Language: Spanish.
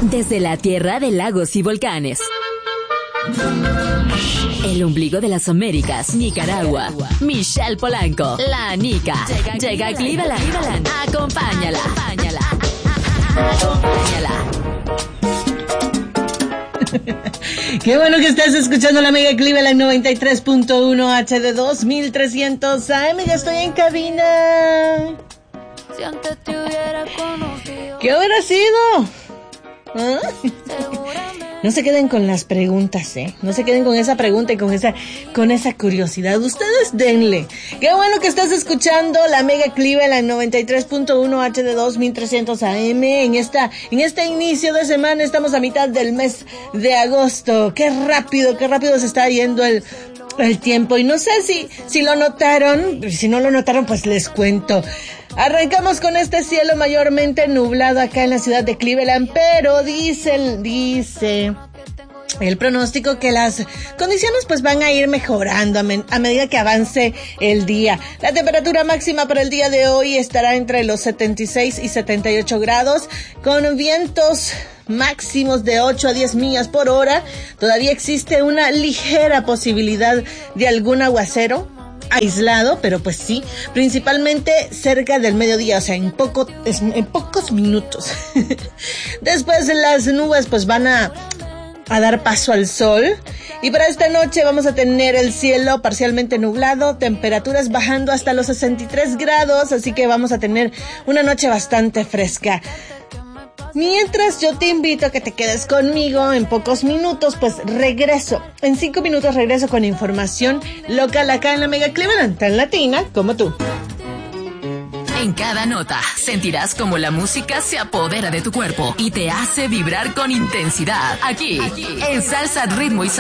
Desde la tierra de lagos y volcanes, el ombligo de las Américas, Nicaragua, Michelle Polanco, la Nica, llega a Cleveland. Acompáñala. Qué bueno que estás escuchando la Mega Cleveland 93.1 HD 2300 AM. Ya estoy en cabina. ¿Qué habrá sido? ¿Ah? No se queden con las preguntas, no se queden con esa pregunta y con esa curiosidad. Ustedes denle. Qué bueno que estás escuchando la Mega Cleveland 93.1 HD 2300 AM. En este inicio de semana estamos a mitad del mes de agosto. Qué rápido se está yendo el tiempo. Y no sé si lo notaron. Si no lo notaron, pues les cuento. Arrancamos con este cielo mayormente nublado acá en la ciudad de Cleveland, pero dice el pronóstico que las condiciones pues van a ir mejorando a medida que avance el día. La temperatura máxima para el día de hoy estará entre los 76 y 78 grados, con vientos máximos de 8 a 10 millas por hora. Todavía existe una ligera posibilidad de algún aguacero aislado, pero pues sí, principalmente cerca del mediodía, o sea, en pocos minutos. Después las nubes pues van a dar paso al sol, y para esta noche vamos a tener el cielo parcialmente nublado, temperaturas bajando hasta los 63 grados, así que vamos a tener una noche bastante fresca. Mientras yo te invito a que te quedes conmigo en pocos minutos, pues en 5 minutos regreso con información local acá en la Mega Cleveland, tan latina como tú. En cada nota sentirás como la música se apodera de tu cuerpo y te hace vibrar con intensidad. Aquí en Salsa, Ritmo y